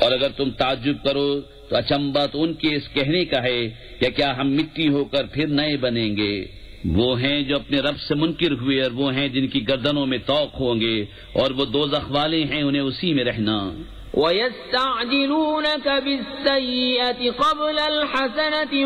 और अगर तुम ताज्जुब करो तो अचंबा तो उनके इस कहने का है कि क्या हम मिट्टी होकर फिर नए बनेंगे। वो हैं जो अपने रब से मुनकिर हुए और वो हैं जिनकी गर्दनों में तौक होंगे और वो दोज़ख वाले हैं, उन्हें उसी में रहना। वयस्तअजिलूनक बिस्सय्यअति क़ब्ल अल हसनति